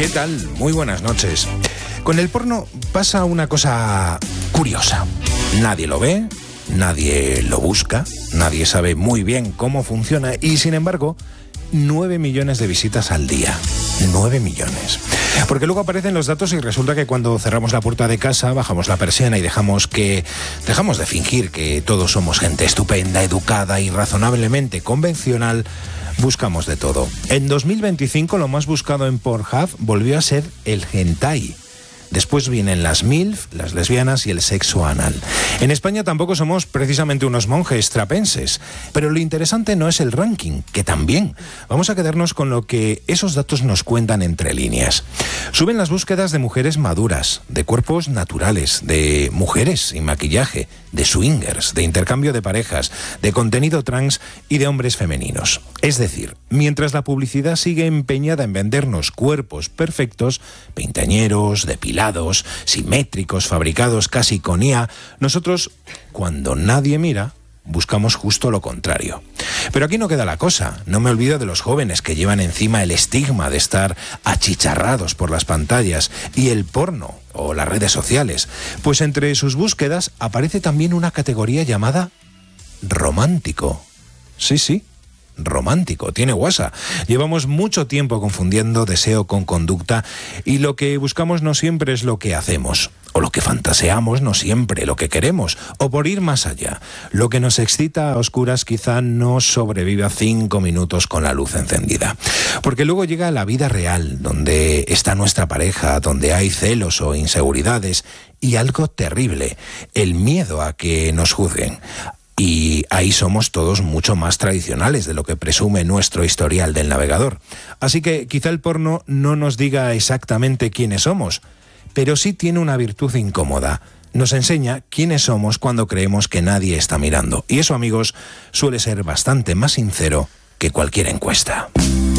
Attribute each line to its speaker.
Speaker 1: ¿Qué tal? Muy buenas noches. Con el porno pasa una cosa curiosa. Nadie lo ve, nadie lo busca, nadie sabe muy bien cómo funciona y, sin embargo, 9 millones de visitas al día. 9 millones. Porque luego aparecen los datos y resulta que cuando cerramos la puerta de casa, bajamos la persiana y dejamos de fingir que todos somos gente estupenda, educada y razonablemente convencional, buscamos de todo. En 2025 lo más buscado en Pornhub volvió a ser el hentai. Después vienen las MILF, las lesbianas y el sexo anal. En España tampoco somos precisamente unos monjes trapenses, pero lo interesante no es el ranking, que también. Vamos a quedarnos con lo que esos datos nos cuentan entre líneas. Suben las búsquedas de mujeres maduras, de cuerpos naturales, de mujeres sin maquillaje, de swingers, de intercambio de parejas, de contenido trans y de hombres femeninos. Es decir, mientras la publicidad sigue empeñada en vendernos cuerpos perfectos, veinteañeros, depilados, simétricos, fabricados casi con IA, nosotros, cuando nadie mira, buscamos justo lo contrario. Pero aquí no queda la cosa. No me olvido de los jóvenes que llevan encima el estigma de estar achicharrados por las pantallas y el porno o las redes sociales. Pues entre sus búsquedas aparece también una categoría llamada romántico. Sí, romántico, tiene guasa. Llevamos mucho tiempo confundiendo deseo con conducta y lo que buscamos no siempre es lo que hacemos. O lo que fantaseamos no siempre lo que queremos, o por ir más allá. Lo que nos excita a oscuras quizá no sobreviva 5 minutos con la luz encendida. Porque luego llega la vida real, donde está nuestra pareja, donde hay celos o inseguridades, y algo terrible, el miedo a que nos juzguen. Y ahí somos todos mucho más tradicionales de lo que presume nuestro historial del navegador. Así que quizá el porno no nos diga exactamente quiénes somos, pero sí tiene una virtud incómoda. Nos enseña quiénes somos cuando creemos que nadie está mirando. Y eso, amigos, suele ser bastante más sincero que cualquier encuesta.